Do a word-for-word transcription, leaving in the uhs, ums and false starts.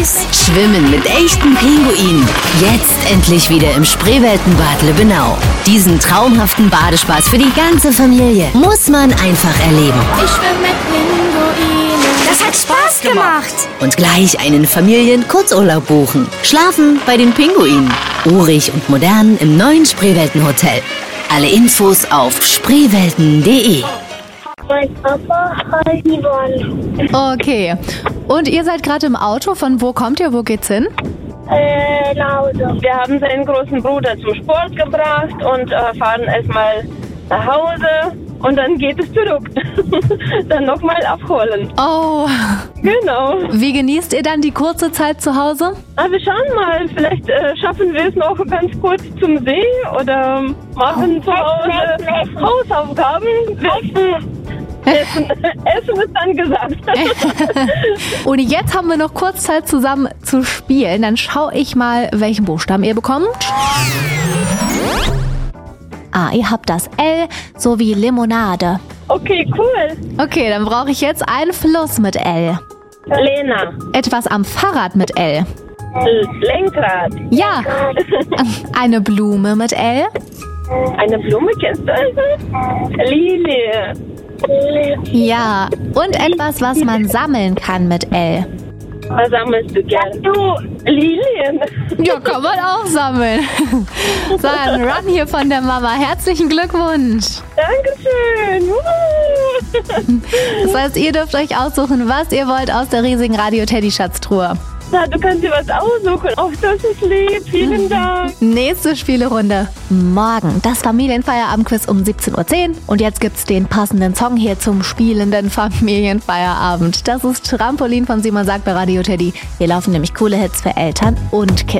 süß. Schwimmen mit echten Pinguinen. Jetzt endlich wieder im Spreeweltenbad Lübbenau. Diesen traumhaften Badespaß für die ganze Familie muss man einfach erleben. Ich schwimme mit Pinguinen. Das hat Spaß gemacht. Und gleich einen Familien-Kurzurlaub buchen. Schlafen bei den Pinguinen. Urig und modern im neuen Spreeweltenhotel. Alle Infos auf spreewelten punkt de. Mein Papa heißt Yvonne. Okay. Und ihr seid gerade im Auto. Von wo kommt ihr? Wo geht's hin? Äh, nach Hause. Wir haben seinen großen Bruder zum Sport gebracht und äh, fahren erstmal nach Hause und dann geht es zurück. Dann nochmal abholen. Oh. Genau. Wie genießt ihr dann die kurze Zeit zu Hause? Aber wir schauen mal, vielleicht äh, schaffen wir es noch ganz kurz zum See oder machen zu Hause Hausaufgaben. Essen, Essen ist dann gesagt. Und jetzt haben wir noch kurz Zeit zusammen zu spielen. Dann schaue ich mal, welchen Buchstaben ihr bekommt. Ah, ihr habt das L sowie Limonade. Okay, cool. Okay, dann brauche ich jetzt einen Fluss mit L. Lena. Etwas am Fahrrad mit L. Lenkrad. Ja. Eine Blume mit L. Eine Blume kennst du also? Lilie. Ja. Und etwas, was man sammeln kann mit L. Was sammelst du gern? Du, Lilien. Ja, kann man auch sammeln. So, ein Run hier von der Mama. Herzlichen Glückwunsch. Dankeschön. Das heißt, ihr dürft euch aussuchen, was ihr wollt aus der riesigen Radio-Teddy-Schatztruhe. Na, du kannst dir was aussuchen. Oh, das ist lieb. Vielen Dank. Nächste Spielerunde morgen. Das Familienfeierabendquiz um siebzehn Uhr zehn. Und jetzt gibt's den passenden Song hier zum spielenden Familienfeierabend. Das ist Trampolin von Simon Sagt bei Radio Teddy. Hier laufen nämlich coole Hits für Eltern und Kids.